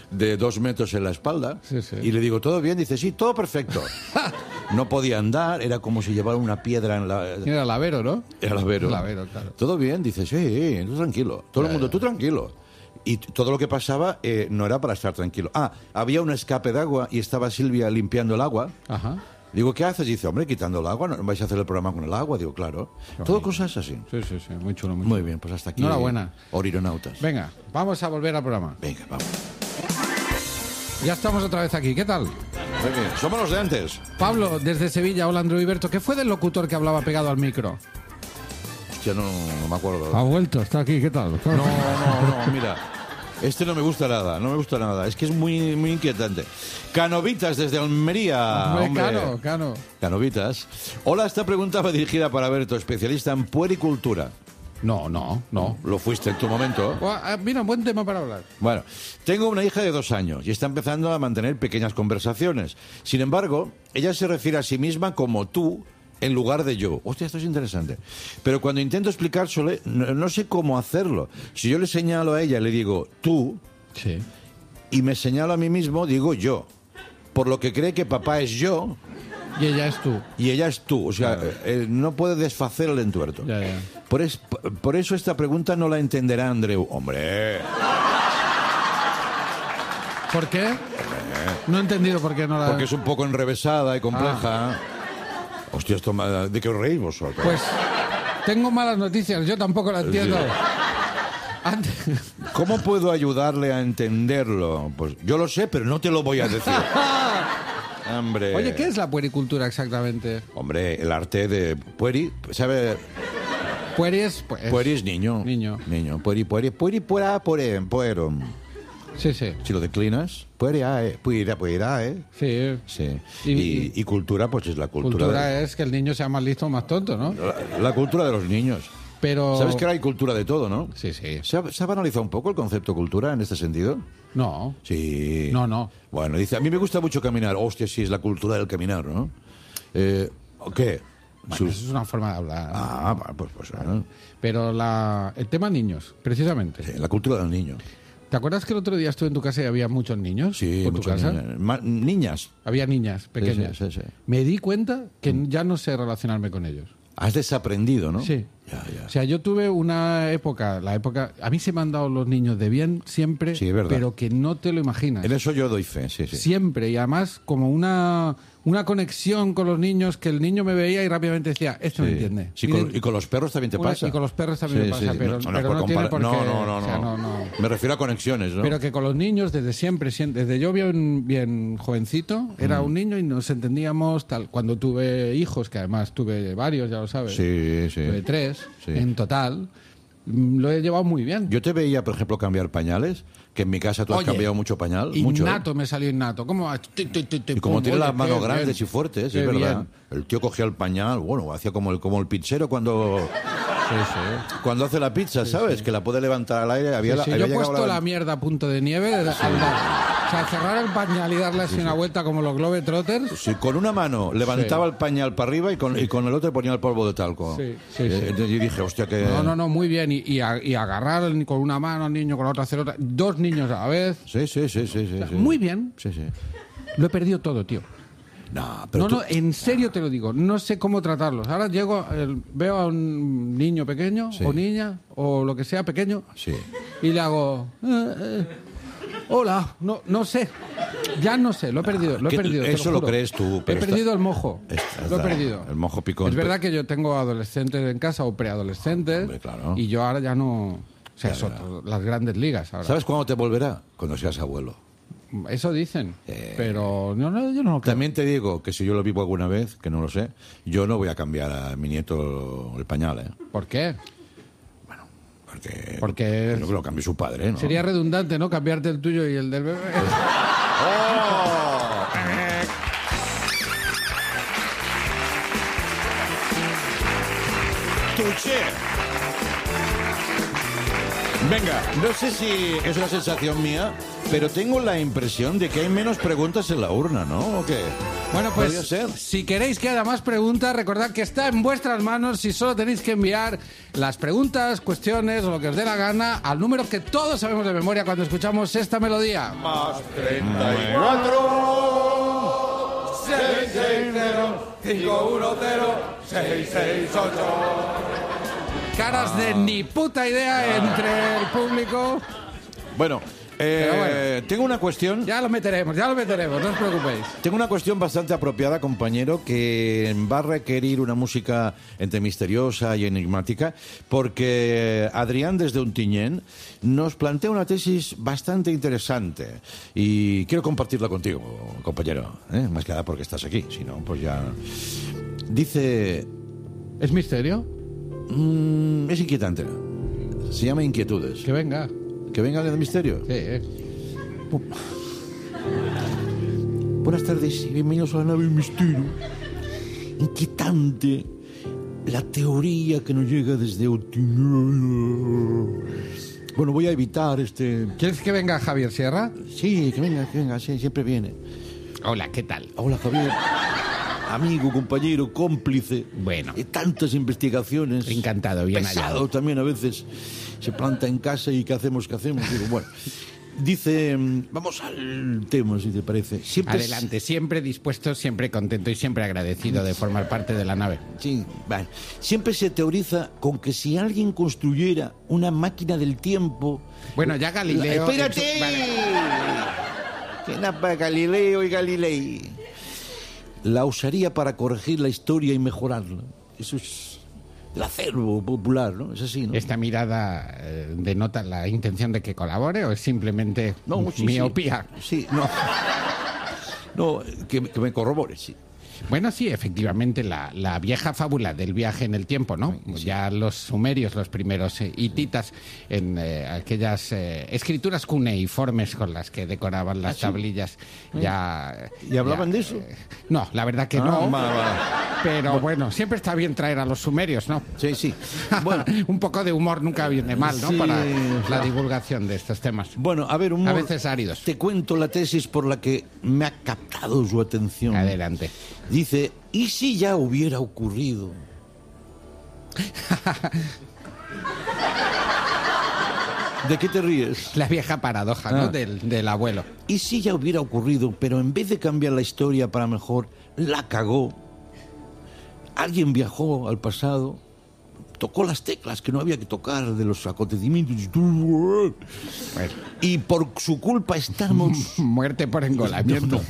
de 2 metros en la espalda. Sí, sí. Y le digo, ¿todo bien? Dice, sí, todo perfecto. No podía andar, era como si llevara una piedra en la... Era Lavero, ¿no? Era Lavero. Lavero, claro. ¿Todo bien? Dice, sí, tú tranquilo. Todo el mundo, tú tranquilo. Y todo lo que pasaba no era para estar tranquilo. Había un escape de agua y estaba Silvia limpiando el agua. Ajá. Digo, ¿qué haces? Dice, hombre, quitando el agua, ¿no vais a hacer el programa con el agua? Digo, claro. Todo cosas así. Sí, muy chulo, muy chulo. Muy bien, pues hasta aquí. Enhorabuena. Orironautas. Venga, vamos a volver al programa. Venga, vamos. Ya estamos otra vez aquí, ¿qué tal? Muy bien, somos los de antes. Pablo, desde Sevilla, hola Andrew Iberto. ¿Qué fue del locutor que hablaba pegado al micro? Hostia, no me acuerdo. Ha vuelto, está aquí, ¿qué tal? No, mira. Este no me gusta nada, Es que es muy, muy inquietante. Canovitas desde Almería. Hombre. Cano. Canovitas. Hola, esta pregunta va dirigida para Berto, especialista en puericultura. No. Lo fuiste en tu momento. Mira, buen tema para hablar. Bueno, tengo una hija de 2 años y está empezando a mantener pequeñas conversaciones. Sin embargo, ella se refiere a sí misma como tú en lugar de yo. Hostia, esto es interesante. Pero cuando intento explicárselo, no sé cómo hacerlo. Si yo le señalo a ella, le digo tú, Sí. y me señalo a mí mismo, digo yo. Por lo que cree que papá es yo Y ella es tú. y ella es tú. O sea, no puede desfacer el entuerto. Ya. Por eso esta pregunta no la entenderá Andreu. ¡Hombre! ¿Por qué? No he entendido por qué no la... Porque es un poco enrevesada y compleja. Hostia, ¿de qué os reís vosotros? Pues tengo malas noticias, yo tampoco la entiendo. Sí. Antes... ¿Cómo puedo ayudarle a entenderlo? Pues yo lo sé, pero no te lo voy a decir. Hombre. Oye, ¿qué es la puericultura exactamente? Hombre, el arte de pueri, ¿sabe? Pueri es... Pues, Pueri es niño. Niño. Pueri, puera, puero. Sí. Si lo declinas, puera, Sí. Sí. Y Y cultura, pues es la cultura. cultura es que el niño sea más listo o más tonto, ¿no? La cultura de los niños. Pero... ¿Sabes que ahora hay cultura de todo, no? Sí. ¿Se ha banalizado un poco el concepto cultura en este sentido? No. Sí. No. Bueno, dice, a mí me gusta mucho caminar. Hostia, sí, es la cultura del caminar, ¿no? ¿Qué? Bueno, eso es una forma de hablar. Pues Pero el tema niños, precisamente. sí, la cultura del niño. ¿Te acuerdas que el otro día estuve en tu casa y había muchos niños? Sí, por tu muchas casa. niñas. Había niñas pequeñas. Sí. Me di cuenta que ya no sé relacionarme con ellos. Has desaprendido, ¿no? Sí. Ya. O sea, yo tuve una época, a mí se me han dado los niños de bien siempre, Sí, es verdad. pero que no te lo imaginas. En eso yo doy fe, sí. Siempre, y además como una conexión con los niños, que el niño me veía y rápidamente decía, esto me entiende. Sí, y con los perros también te pasa. Y con los perros también me pasa, pero es no por tiene comparar- por qué... No. o sea, no. Me refiero a conexiones, ¿no? Pero que con los niños desde siempre, desde yo bien jovencito, era un niño y nos entendíamos tal. Cuando tuve hijos, que además tuve varios, ya lo sabes, Sí. tuve 3 Sí. en total, lo he llevado muy bien. Yo te veía, por ejemplo, cambiar pañales, que en mi casa tú has Oye, cambiado mucho pañal. Mucho. Innato, me salió innato. ¿Cómo? Y como tiene las manos grandes y fuertes, qué es verdad. bien. El tío cogía el pañal, bueno, hacía como el pizzero cuando hace la pizza, ¿sabes? Que la puede levantar al aire. Sí, Había yo he llegado puesto la mierda a punto de nieve. O sea, cerrar el pañal y darle así una vuelta como los Globetrotters. Sí, con una mano levantaba el pañal para arriba y con el otro ponía el polvo de talco. Sí. Entonces yo dije, hostia, que... No, muy bien. Y agarrar con una mano al niño, con la otra hacer otra. 2 niños a la vez. Sí. Muy bien. Sí. Lo he perdido todo, tío. No, pero No, en serio te lo digo. No sé cómo tratarlos. Ahora veo a un niño pequeño Sí. o niña o lo que sea pequeño Sí. y le hago... hola, no sé. Ya no sé, lo he perdido. te eso lo juro. crees tú, He pero perdido el mojo. Lo he está- perdido. el mojo picón. Es verdad que yo tengo adolescentes en casa o preadolescentes. Hombre, claro. Y yo ahora ya no... O sea, son las grandes ligas ahora. ¿Sabes cuándo te volverá? Cuando seas abuelo. Eso dicen. Pero yo no lo creo. También te digo que si yo lo vivo alguna vez, que no lo sé, yo no voy a cambiar a mi nieto el pañal, ¿eh? ¿Por qué? Porque creo que lo cambie su padre, ¿no? Sería redundante, ¿no? Cambiarte el tuyo y el del bebé. Venga, no sé si es una sensación mía, pero tengo la impresión de que hay menos preguntas en la urna, ¿no? ¿O qué? Bueno, ¿Podría pues ser? si queréis que haya más preguntas, recordad que está en vuestras manos si solo tenéis que enviar las preguntas, cuestiones o lo que os dé la gana al número que todos sabemos de memoria cuando escuchamos esta melodía. Más 34 660 510 668. Caras de ni puta idea entre el público. Bueno, bueno. tengo una cuestión. Ya lo meteremos, no os preocupéis. Tengo una cuestión bastante apropiada, compañero, que va a requerir una música entre misteriosa y enigmática, porque Adrián desde Ontinyent nos plantea una tesis bastante interesante y quiero compartirla contigo, compañero, más que nada porque estás aquí, si no, pues ya... Dice... ¿Es misterio? Es inquietante. Se llama Inquietudes. Que venga. ¿Que venga el misterio? Sí, Buenas tardes y bienvenidos a la nave del misterio. Inquietante la teoría que nos llega desde Ontinyent. Bueno, voy a evitar ¿Quieres que venga Javier Sierra? Sí, que venga, sí, siempre viene. Hola, ¿qué tal? Hola, Javier. Amigo, compañero, cómplice. Bueno. De tantas investigaciones. Encantado, bien Pesado hallado. también a veces. Se planta en casa y ¿qué hacemos? Digo, bueno. Dice, vamos al tema, si te parece. Adelante, siempre dispuesto, siempre contento y siempre agradecido de formar parte de la nave. Sí, vale. Siempre se teoriza con que si alguien construyera una máquina del tiempo... Bueno, ya Galileo... ¡Espérate! Que nada, Galileo y Galilei. La usaría para corregir la historia y mejorarla. Eso es el acervo popular, ¿no? Es así, ¿no? ¿Esta mirada denota la intención de que colabore o es simplemente miopía? Sí, no. No, que me corrobore, sí. Bueno, sí, efectivamente, la vieja fábula del viaje en el tiempo, ¿no? Sí. Ya los sumerios, los primeros hititas, en aquellas escrituras cuneiformes con las que decoraban las tablillas, ya... ¿Y hablaban de eso? No, la verdad que no. Vale. Pero bueno, siempre está bien traer a los sumerios, ¿no? Sí, sí. Bueno, Un poco de humor nunca viene mal, ¿no? Sí. Para la divulgación de estos temas. bueno, a ver, A veces áridos. Te cuento la tesis por la que me ha captado su atención. Adelante. Dice, ¿y si ya hubiera ocurrido? ¿De qué te ríes? La vieja paradoja, ¿no? Ah. Del abuelo. ¿Y si ya hubiera ocurrido, pero en vez de cambiar la historia para mejor, la cagó? Alguien viajó al pasado, tocó las teclas que no había que tocar de los acontecimientos. Bueno, Y por su culpa estamos... muerte por engolamiento.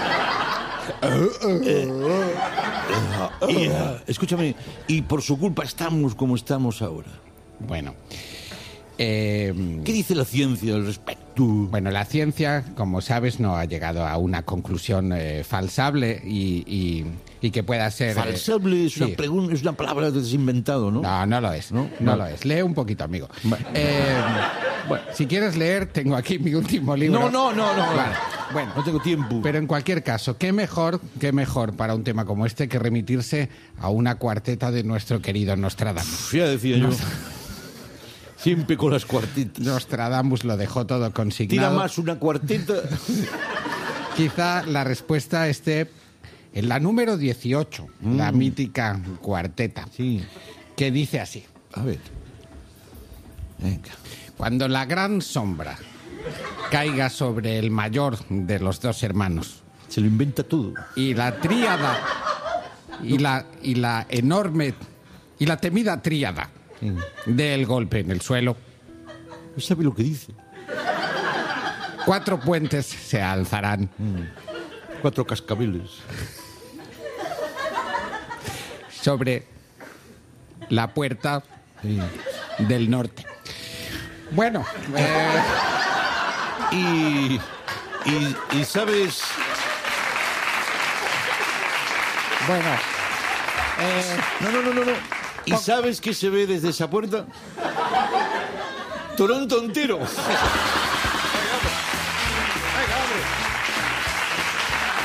Escúchame, y por su culpa estamos como estamos ahora. Bueno. ¿Qué dice la ciencia al respecto? Bueno, la ciencia, como sabes, no ha llegado a una conclusión falsable y que pueda ser... Falsable es, sí. es una palabra que te has inventado, ¿no? No, no lo es. ¿No? No Vale. lo es. Lee un poquito, amigo. Vale. Bueno, si quieres leer, tengo aquí mi último libro. No. Vale. Bueno, No tengo tiempo. pero en cualquier caso, qué mejor para un tema como este que remitirse a una cuarteta de nuestro querido Nostradamus. Ya decía yo. Siempre con las cuartetas. Nostradamus lo dejó todo Tira consignado. más una cuarteta. Quizá la respuesta esté en la número 18, la mítica cuarteta, Sí. que dice así: A ver. Venga. cuando la gran sombra caiga sobre el mayor de los dos hermanos Se lo inventa todo. y la tríada y la enorme y la temida tríada del golpe en el suelo, ¿No sabe lo que dice? 4 puentes se alzarán 4 cascabeles. sobre la puerta Sí. del norte. Bueno, Y sabes... bueno, No. ¿Y sabes qué se ve desde esa puerta? Toronto entero.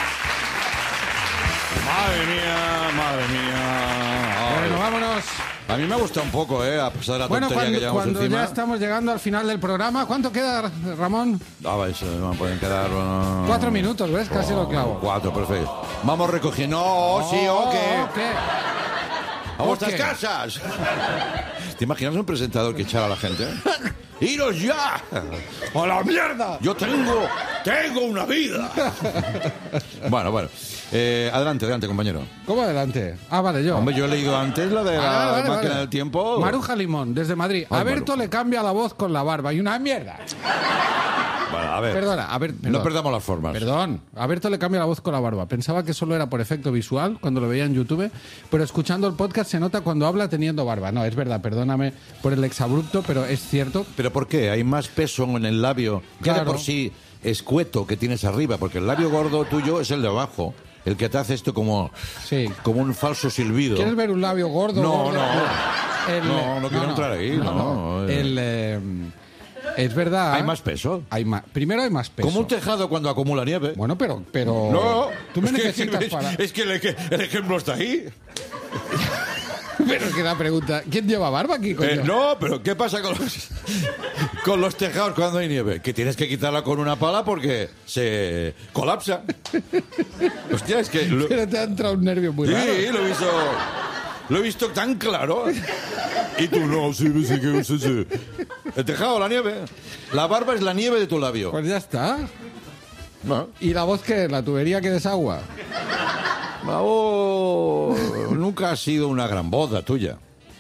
Madre mía. bueno, vámonos. A mí me ha gustado un poco, a pesar de la Bueno, tontería que llevamos cuando encima. ya estamos llegando al final del programa, ¿cuánto queda, Ramón? Pueden quedar... 4 minutos, ¿ves? Casi lo clavo. 4, perfecto. Vamos recogiendo... ¡No, sí, ok! ¡A vuestras Ok. casas! ¿Te imaginas un presentador que echara a la gente? ¡Iros ya! ¡A la mierda! ¡Yo tengo una vida! Bueno. Adelante, compañero. ¿Cómo adelante? Ah, vale, yo. Hombre, yo he leído antes la de la máquina del tiempo. Maruja Limón, desde Madrid. Ay, A Berto Maruja. le cambia la voz con la barba y una mierda. Bueno, a ver. Perdona, a ver, No perdamos las formas. Perdón, a Berto le cambia la voz con la barba. Pensaba que solo era por efecto visual cuando lo veía en YouTube, pero escuchando el podcast se nota cuando habla teniendo barba. No, es verdad, perdóname por el exabrupto, pero es cierto. ¿Pero por qué? Hay más peso en el labio, ya de Claro. por sí escueto que tienes arriba, porque el labio gordo tuyo es el de abajo, el que te hace esto como un falso silbido. ¿Quieres ver un labio gordo? No, gordo? no. No quiero entrar ahí, no. Es verdad. ¿Hay más peso? Primero hay más peso. Como un tejado cuando acumula nieve. Bueno, pero No, tú me es que- necesitas para... Es que el ejemplo está ahí. Pero es que la pregunta, ¿quién lleva barba aquí, coño? No, pero ¿qué pasa con los tejados cuando hay nieve? Que tienes que quitarla con una pala porque se colapsa. Hostia, es que... Pero te ha entrado un nervio muy raro. Sí, lo he visto tan claro. Y tú no, sí. El tejado, la nieve. La barba es la nieve de tu labio. Pues ya está. No. ¿Y la voz qué? ¿La tubería que desagua? La voz nunca ha sido una gran voz la tuya.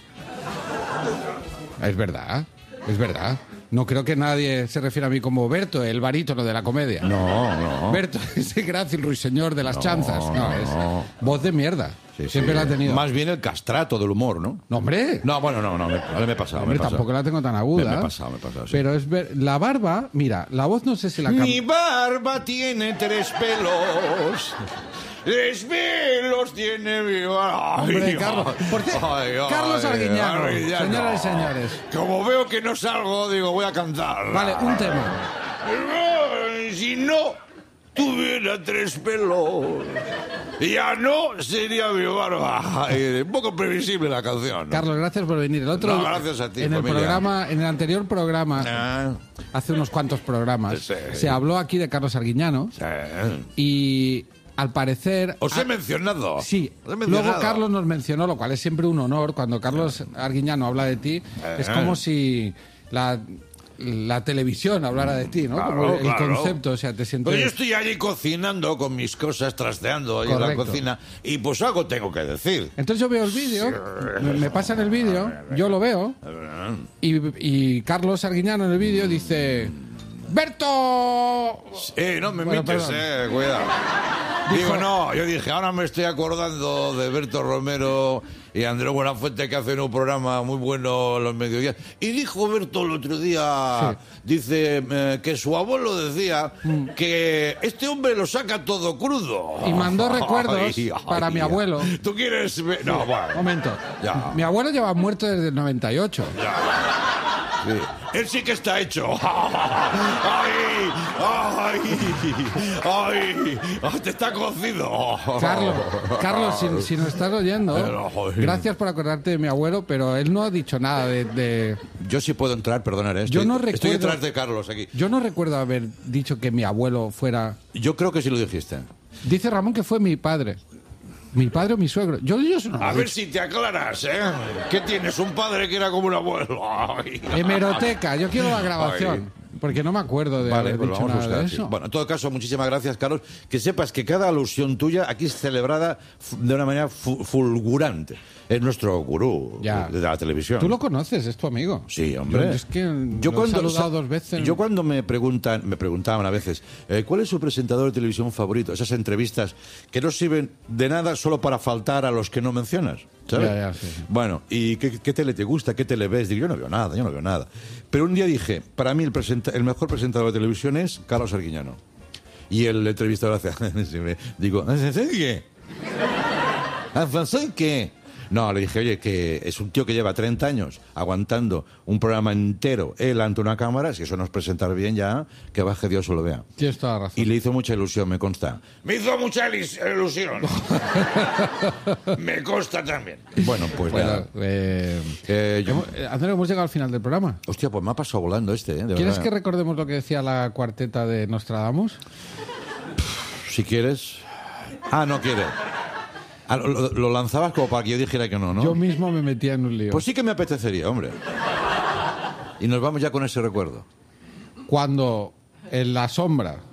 Es verdad, es verdad. No creo que nadie se refiera a mí como Berto, el barítono de la comedia. No. Berto, ese grácil ruiseñor de las chanzas. No, es no. voz de mierda. Sí, Siempre sí. la ha tenido. Más bien el castrato del humor, ¿no? No, hombre. No, bueno, no. Me he pasado. Hombre, me he pasado. tampoco la tengo tan aguda. Me he pasado, sí. Pero la barba, mira, la voz no sé si la Mi cambia. barba tiene 3 pelos. 3 pelos tiene mi barba. Hombre, Ay, Carlos. Carlos Arguiñano, señoras y señores. Como veo que no salgo, digo, voy a cantar. Vale, un tema. Si no tuviera 3 pelos, ya no sería mi barba. Un poco previsible la canción, ¿no? Carlos, gracias por venir. El otro, No, gracias a ti, en el familia. programa, en el anterior programa, Ah, hace unos cuantos programas, Sí. se habló aquí de Carlos Arguiñano sí. y al parecer... Os he mencionado. Sí, Os he mencionado. luego Carlos nos mencionó, lo cual es siempre un honor. Cuando Carlos Arguiñano habla de ti, es como si la televisión hablara de ti, ¿no? Claro, Como el claro. concepto, o sea, te sientes... Pues yo estoy allí cocinando con mis cosas, trasteando ahí en la Correcto. cocina, y pues algo tengo que decir. Entonces yo veo el vídeo, me pasan el vídeo, yo lo veo, y Carlos Arguiñano en el vídeo dice... ¡Berto! No me Bueno, mites, perdón. cuidado. Dijo- Digo, no, yo dije, ahora me estoy acordando de Berto Romero y Andrés Buenafuente, que hacen un programa muy bueno los mediodías. Y dijo Berto el otro día, dice, que su abuelo decía que este hombre lo saca todo crudo. Y mandó recuerdos para mi abuelo. ¿Tú quieres ver? No, bueno. Momento. Ya. Mi abuelo lleva muerto desde el 98. Sí. Él sí que está hecho. ¡Ay! ¡Ay! ¡Ay! ¡Te está cocido! Carlos, si nos estás oyendo, Pero, joder. gracias por acordarte de mi abuelo, pero él no ha dicho nada de... Yo sí puedo entrar, perdonaré. Yo no Estoy recuerdo- detrás de Carlos aquí. Yo no recuerdo haber dicho que mi abuelo fuera... Yo creo que sí lo dijiste. Dice Ramón que fue mi padre. Mi padre o mi suegro. Yo eso no lo A he ver dicho. si te aclaras, ¿eh? ¿Qué tienes? Un padre que era como un abuelo. Ay. Hemeroteca. Yo quiero la grabación. Porque no me acuerdo de haber pues dicho vamos a nada de buscar, sí. eso. Bueno, en todo caso, muchísimas gracias, Carlos. Que sepas que cada alusión tuya aquí es celebrada de una manera fulgurante. Es nuestro gurú Ya. de la televisión. Tú lo conoces, es tu amigo. Sí, hombre. Yo, es que lo he saludado 2 veces. Yo cuando me preguntaban a veces, ¿cuál es su presentador de televisión favorito? Esas entrevistas que no sirven de nada solo para faltar a los que no mencionas, ¿sabes? Ya, sí. Bueno, ¿y qué tele te gusta? ¿Qué tele ves? Digo, yo no veo nada. Pero un día dije, para mí el mejor presentador de televisión es Carlos Arguiñano. Y el entrevistador hace, digo, ¿en qué? ¿En qué? No, le dije, oye, que es un tío que lleva 30 años aguantando un programa entero él ante una cámara, si eso no es presentar bien ya, que baje Dios se lo vea. Tienes toda la razón. Y le hizo mucha ilusión, me consta. Me hizo mucha ilusión. Me consta también. Bueno, pues nada. Antonio, hemos llegado al final del programa. Hostia, pues me ha pasado volando de ¿Quieres verdad. que recordemos lo que decía la cuarteta de Nostradamus? Si quieres... Ah, no quiere. Ah, lo lanzabas como para que yo dijera que no, ¿no? Yo mismo me metía en un lío. Pues sí que me apetecería, hombre. Y nos vamos ya con ese recuerdo. Cuando en la sombra